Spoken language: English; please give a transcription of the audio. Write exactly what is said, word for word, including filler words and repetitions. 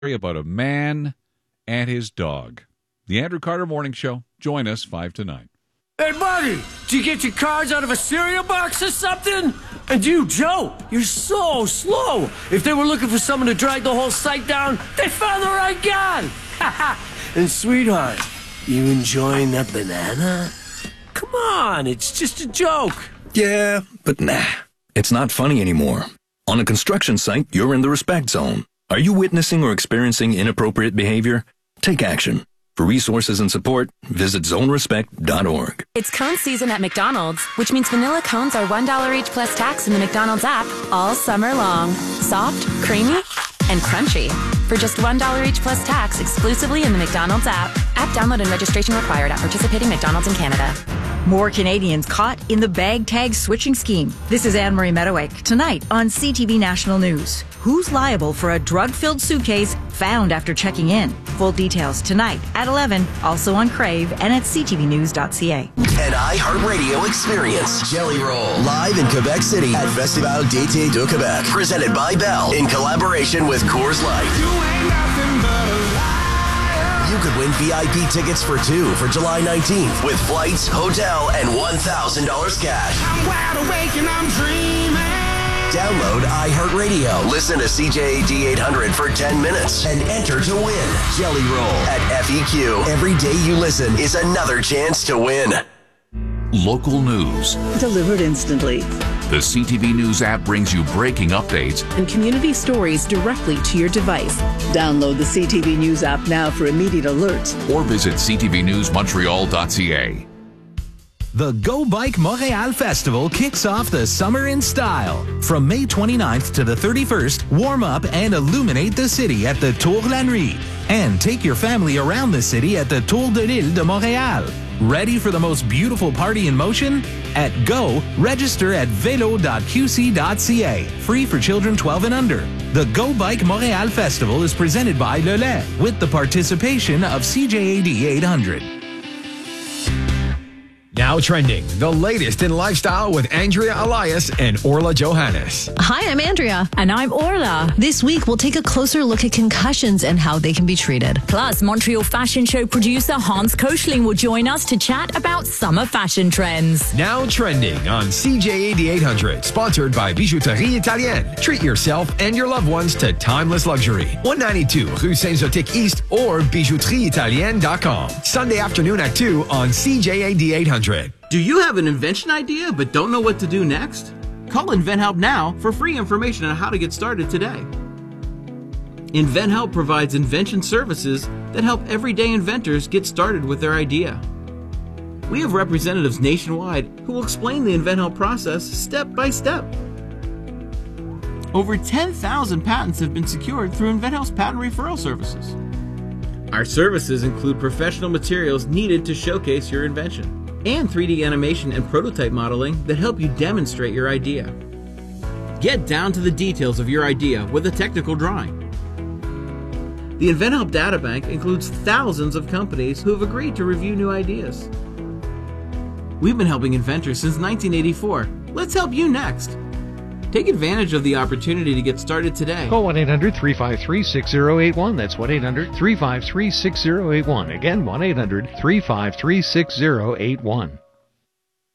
about a man and his dog. The Andrew Carter Morning Show. Join us five to nine. Hey, buddy, did you get your cards out of a cereal box or something? And you, Joe, you're so slow. If they were looking for someone to drag the whole site down, they found the right guy. And, sweetheart, you enjoying that banana? Come on, it's just a joke. Yeah, but nah, it's not funny anymore. On a construction site, you're in the respect zone. Are you witnessing or experiencing inappropriate behavior? Take action. For resources and support, visit zone respect dot org. It's cone season at McDonald's, which means vanilla cones are one dollar each plus tax in the McDonald's app all summer long. Soft, creamy, and crunchy. For just one dollar each plus tax exclusively in the McDonald's app. App download and registration required at participating McDonald's in Canada. More Canadians caught in the bag tag switching scheme. This is Anne-Marie Meadowake. Tonight on C T V National News. Who's liable for a drug-filled suitcase found after checking in? Full details tonight at eleven, also on Crave and at c t v news dot c a. An iHeartRadio experience. Jelly Roll. Live in Quebec City at Festival d'été de Québec. Presented by Bell in collaboration with Coors Light. You ain't nothing but a liar. You could win V I P tickets for two for July nineteenth with flights, hotel, and one thousand dollars cash. I'm wide awake and I'm dreaming. Download iHeartRadio. Listen to C J A D eight hundred for ten minutes and enter to win. Jelly Roll at F E Q. Every day you listen is another chance to win. Local news. Delivered instantly. The C T V News app brings you breaking updates and community stories directly to your device. Download the C T V News app now for immediate alerts. Or visit c t v news montreal dot c a. The Go Bike Montréal Festival kicks off the summer in style. From May twenty-ninth to the thirty-first, warm up and illuminate the city at the Tour La Nuit. And take your family around the city at the Tour de l'Île de Montréal. Ready for the most beautiful party in motion? At Go, register at velo dot q c dot c a. Free for children twelve and under. The Go Bike Montréal Festival is presented by Le Lait with the participation of C J A D eight hundred. Now trending, the latest in lifestyle with Andrea Elias and Orla Johannes. Hi, I'm Andrea. And I'm Orla. This week, we'll take a closer look at concussions and how they can be treated. Plus, Montreal fashion show producer Hans Koschling will join us to chat about summer fashion trends. Now trending on C J A D eight hundred, sponsored by Bijouterie Italienne. Treat yourself and your loved ones to timeless luxury. one ninety-two Rue Saint-Zotique East or bijouterie italienne dot com. Sunday afternoon at two on C J A D eight hundred. Do you have an invention idea but don't know what to do next? Call InventHelp now for free information on how to get started today. InventHelp provides invention services that help everyday inventors get started with their idea. We have representatives nationwide who will explain the InventHelp process step by step. Over ten thousand patents have been secured through InventHelp's patent referral services. Our services include professional materials needed to showcase your invention, and three D animation and prototype modeling that help you demonstrate your idea. Get down to the details of your idea with a technical drawing. The InventHelp Databank includes thousands of companies who have agreed to review new ideas. We've been helping inventors since nineteen eighty-four. Let's help you next. Take advantage of the opportunity to get started today. Call one eight hundred three five three six zero eight one. That's one eight hundred three five three six zero eight one. Again, one eight hundred three five three six zero eight one.